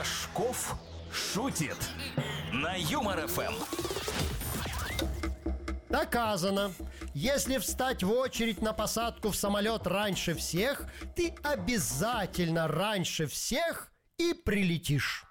Рожков шутит на Юмор ФМ. Доказано. Если встать в очередь на посадку в самолет раньше всех, ты обязательно раньше всех и прилетишь.